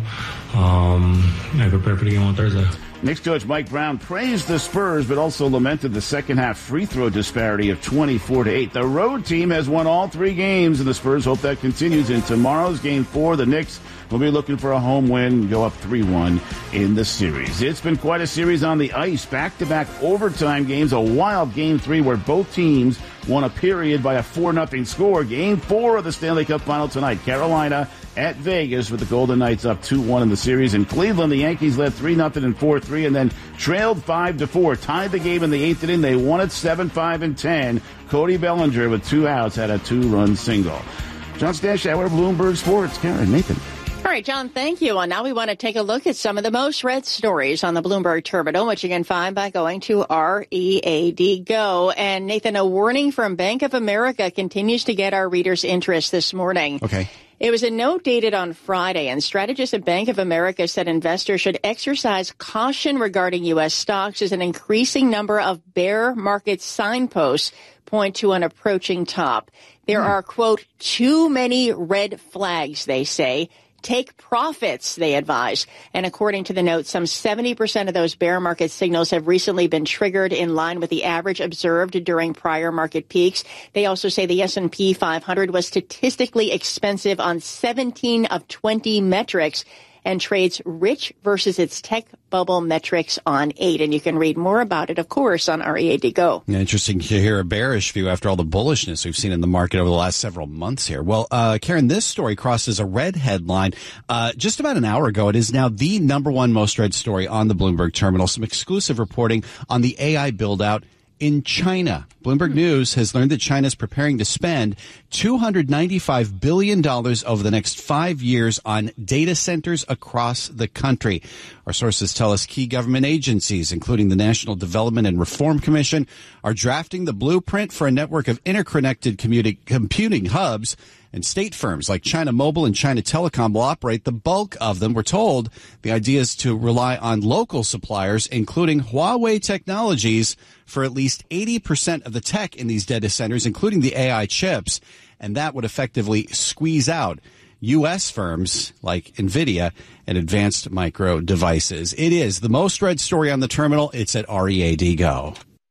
um, and prepare for the game on Thursday. Knicks coach Mike Brown praised the Spurs, but also lamented the second half free throw disparity of twenty-four to eight. The road team has won all three games, and the Spurs hope that continues in tomorrow's game four. The Knicks will be looking for a home win, go up three one in the series. It's been quite a series on the ice. Back-to-back overtime games, a wild game three where both teams won a period by a four nothing score. Game four of the Stanley Cup final tonight. Carolina at Vegas with the Golden Knights up two one in the series. In Cleveland, the Yankees led three nothing and four three and then trailed five to four. Tied the game in the eighth inning. They won it seven five and ten. Cody Bellinger with two outs had a two-run single. John Stashower, Bloomberg Sports. Karen, Nathan. All right, John, thank you. And now we want to take a look at some of the most read stories on the Bloomberg Terminal, which you can find by going to R E A D Go. And Nathan, a warning from Bank of America continues to get our readers' interest this morning. Okay. It was a note dated on Friday, and strategists at Bank of America said investors should exercise caution regarding U S stocks as an increasing number of bear market signposts point to an approaching top. There are, quote, too many red flags, they say. Take profits, they advise. And according to the note, some seventy percent of those bear market signals have recently been triggered in line with the average observed during prior market peaks. They also say the S and P five hundred was statistically expensive on seventeen of twenty metrics and trades rich versus its tech bubble metrics on eight. And you can read more about it, of course, on R E A D Go. Interesting to hear a bearish view after all the bullishness we've seen in the market over the last several months here. Well, uh, Karen, this story crosses a red headline uh, just about an hour ago. It is now the number one most read story on the Bloomberg Terminal. Some exclusive reporting on the A I build-out in China. Bloomberg News has learned that China is preparing to spend two hundred ninety-five billion dollars over the next five years on data centers across the country. Our sources tell us key government agencies, including the National Development and Reform Commission, are drafting the blueprint for a network of interconnected commuting, computing hubs. And state firms like China Mobile and China Telecom will operate the bulk of them. We're told the idea is to rely on local suppliers, including Huawei Technologies, for at least eighty percent of the tech in these data centers, including the A I chips. And that would effectively squeeze out U S firms like NVIDIA and Advanced Micro Devices. It is the most read story on the terminal. It's at R E A D Go.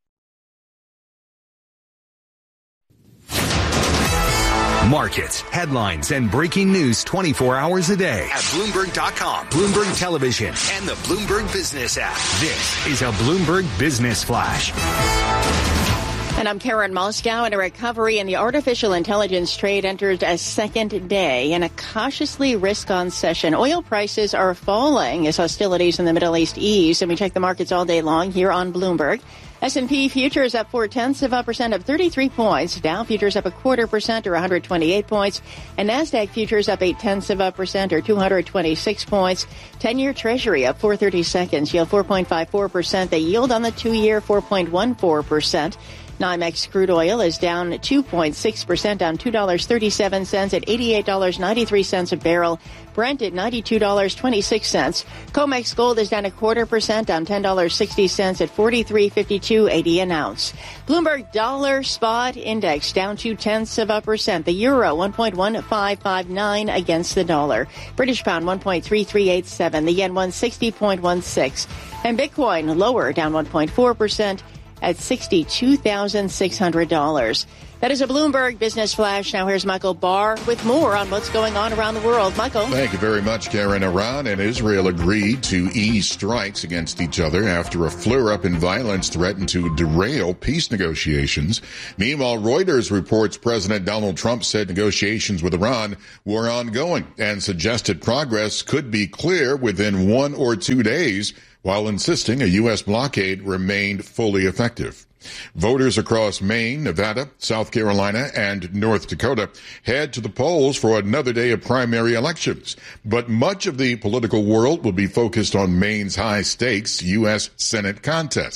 Markets, headlines, and breaking news twenty-four hours a day at Bloomberg dot com, Bloomberg Television, and the Bloomberg Business app. This is a Bloomberg Business Flash. And I'm Karen Moscow. And a recovery in the artificial intelligence trade entered a second day in a cautiously risk-on session. Oil prices are falling as hostilities in the Middle East ease. And we check the markets all day long here on Bloomberg. S and P futures up four tenths of a percent, up thirty-three points. Dow futures up a quarter percent, or one hundred twenty-eight points. And NASDAQ futures up eight tenths of a percent, or two hundred twenty-six points. ten-year Treasury up four thirty-seconds, yield four point five four percent. The yield on the two-year four point one four percent. NYMEX crude oil is down two point six percent, down two dollars and thirty-seven cents at eighty-eight dollars and ninety-three cents a barrel. Brent at ninety-two dollars and twenty-six cents. COMEX gold is down a quarter percent, down ten dollars and sixty cents at forty-three fifty-two eighty an ounce. Bloomberg dollar spot index down two tenths of a percent. The euro one point one five five nine against the dollar. British pound one point three three eight seven. The yen one sixty point one six. And Bitcoin lower, down one point four percent. At sixty-two thousand six hundred dollars. That is a Bloomberg Business Flash. Now here's Michael Barr with more on what's going on around the world. Michael. Thank you very much, Karen. Iran and Israel agreed to ease strikes against each other after a flare-up in violence threatened to derail peace negotiations. Meanwhile, Reuters reports President Donald Trump said negotiations with Iran were ongoing and suggested progress could be clear within one or two days, while insisting a U S blockade remained fully effective. Voters across Maine, Nevada, South Carolina, and North Dakota head to the polls for another day of primary elections. But much of the political world will be focused on Maine's high-stakes U S Senate contest.